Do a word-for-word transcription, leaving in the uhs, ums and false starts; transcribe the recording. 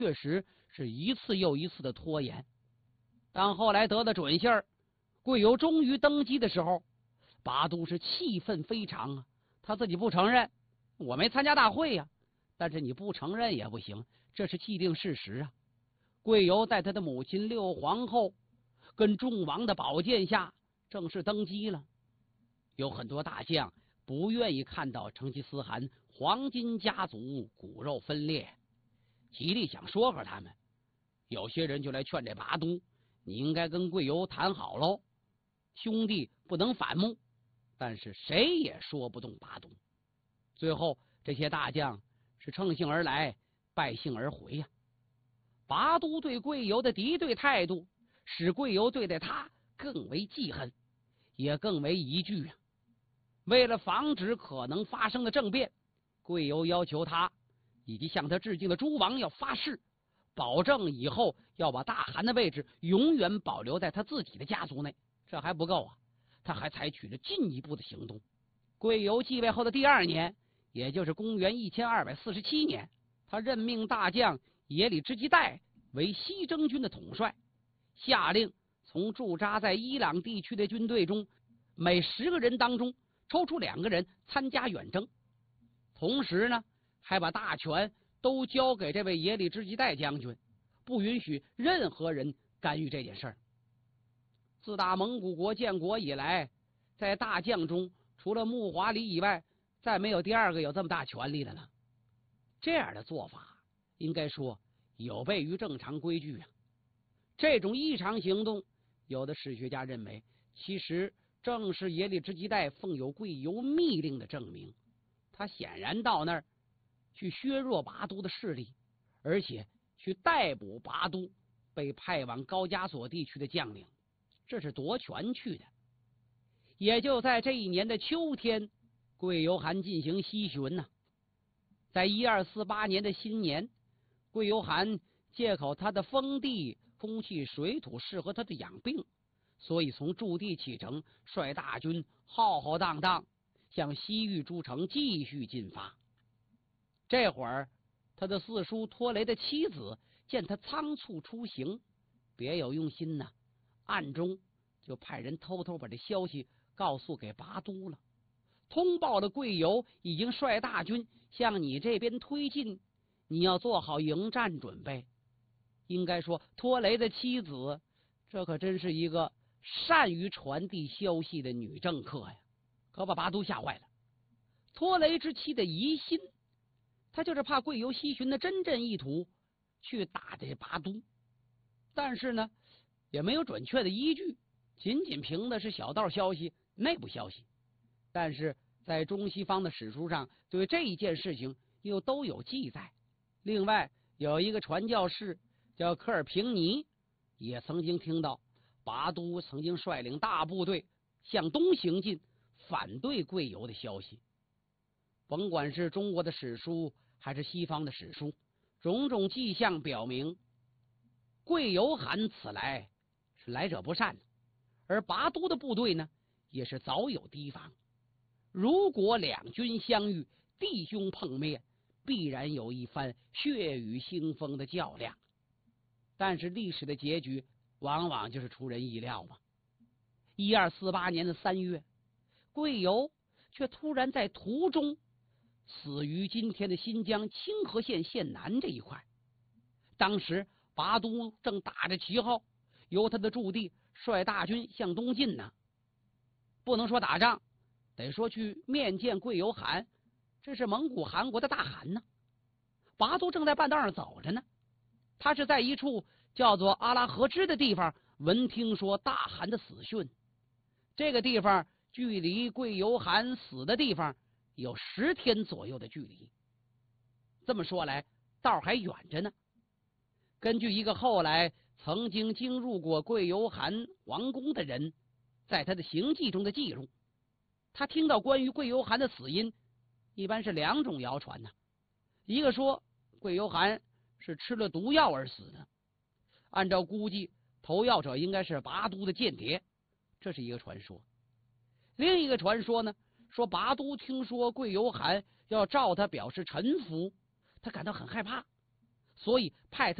确实是一次又一次的拖延。当后来得了准信儿，贵由终于登基的时候，拔都是气愤非常啊。他自己不承认，我没参加大会呀、啊，但是你不承认也不行，这是既定事实啊。贵由在他的母亲六皇后跟众王的宝剑下正式登基了。有很多大将不愿意看到成吉思汗黄金家族骨肉分裂，极力想说和他们。有些人就来劝这拔都，你应该跟贵由谈好喽，兄弟不能反目。但是谁也说不动拔都。最后这些大将是乘兴而来，败兴而回呀、啊。拔都对贵由的敌对态度，使贵由对待他更为记恨，也更为疑惧啊。为了防止可能发生的政变，贵由要求他以及向他致敬的诸王要发誓，保证以后要把大汗的位置永远保留在他自己的家族内。这还不够啊，他还采取了进一步的行动。贵由继位后的第二年，也就是公元一千二百四十七年，他任命大将耶里支基代为西征军的统帅，下令从驻扎在伊朗地区的军队中每十个人当中抽出两个人参加远征。同时呢，还把大权都交给这位耶里支基代将军，不允许任何人干预这件事儿。自打蒙古国建国以来，在大将中除了木华黎以外，再没有第二个有这么大权力的了。这样的做法应该说有悖于正常规矩啊。这种异常行动，有的史学家认为其实正是耶里支基代奉有贵由密令的证明。他显然到那儿去削弱拔都的势力，而且去逮捕拔都被派往高加索地区的将领，这是夺权去的。也就在这一年的秋天，贵由汗进行西巡呐、啊。在一二四八年的新年，贵由汗借口他的封地空气水土适合他的养病，所以从驻地启程，率大军浩浩荡荡向西域诸城继续进发。这会儿他的四叔托雷的妻子见他仓促出行，别有用心呐、啊，暗中就派人偷偷把这消息告诉给拔都了，通报了贵由已经率大军向你这边推进，你要做好迎战准备。应该说托雷的妻子这可真是一个善于传递消息的女政客呀，可把拔都吓坏了。托雷之妻的疑心，他就是怕贵由西巡的真正意图去打这拔都，但是呢也没有准确的依据，仅仅凭的是小道消息、内部消息。但是在中西方的史书上对这一件事情又都有记载。另外有一个传教士叫科尔平尼，也曾经听到拔都曾经率领大部队向东行进，反对贵由的消息。甭管是中国的史书还是西方的史书，种种迹象表明贵由汗此来是来者不善，而拔都的部队呢也是早有提防。如果两军相遇，弟兄碰面，必然有一番血雨腥风的较量。但是历史的结局往往就是出人意料嘛。一二四八年的三月，贵由却突然在途中死于今天的新疆清河县县南这一块。当时拔都正打着旗号，由他的驻地率大军向东进呢。不能说打仗，得说去面见贵由汗，这是蒙古汗国的大汗呢。拔都正在半道上走着呢，他是在一处叫做阿拉河支的地方闻听说大汗的死讯。这个地方距离贵由汗死的地方有十天左右的距离。这么说来，道还远着呢。根据一个后来曾经经入过贵由汗王宫的人在他的行记中的记录，他听到关于贵由汗的死因一般是两种谣传呢、啊。一个说贵由汗是吃了毒药而死的，按照估计投药者应该是拔都的间谍，这是一个传说。另一个传说呢，说拔都听说贵由汗要召他表示臣服，他感到很害怕， 所以派他